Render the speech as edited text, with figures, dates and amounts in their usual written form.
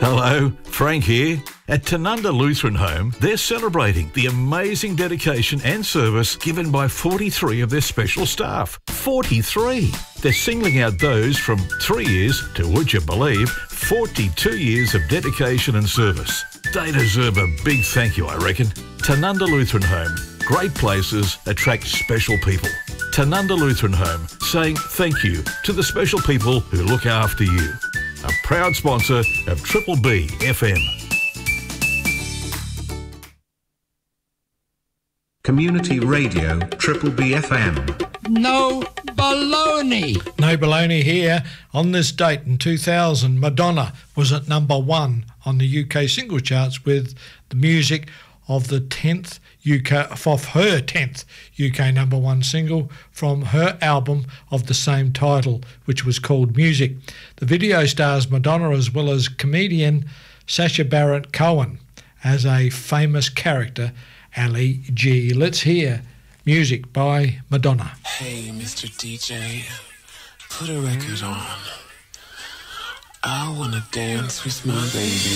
Hello, Frank here. At Tanunda Lutheran Home, they're celebrating the amazing dedication and service given by 43 of their special staff. 43! They're singling out those from 3 years to, would you believe, 42 years of dedication and service. They deserve a big thank you, I reckon. Tanunda Lutheran Home. Great places attract special people. Tanunda Lutheran Home, saying thank you to the special people who look after you. A proud sponsor of Triple B FM. Community Radio, Triple B FM. No baloney. No baloney here. On this date in 2000, Madonna was at number 1 on the UK single charts with the music of the 10th of her 10th UK number 1 single from her album of the same title, which was called Music. The video stars Madonna as well as comedian Sacha Baron Cohen as a famous character, Ali G. Let's hear Music by Madonna. Hey, Mr. DJ, put a record on. I wanna dance with my baby.